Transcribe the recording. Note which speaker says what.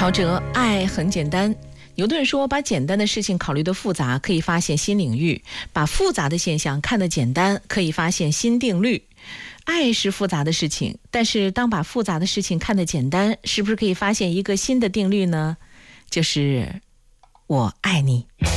Speaker 1: 陶喆，爱很简单。牛顿说，把简单的事情考虑得复杂，可以发现新领域；把复杂的现象看得简单，可以发现新定律。爱是复杂的事情，但是当把复杂的事情看得简单，是不是可以发现一个新的定律呢？就是我爱你。